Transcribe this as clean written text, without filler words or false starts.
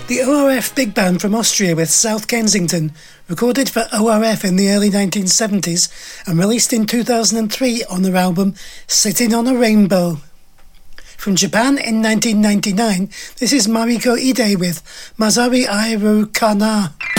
The ORF big band from Austria with South Kensington, recorded for ORF in the early 1970s and released in 2003 on their album Sitting on a Rainbow. From Japan in 1999, this is Mariko Ide with Mazari Airu Kana.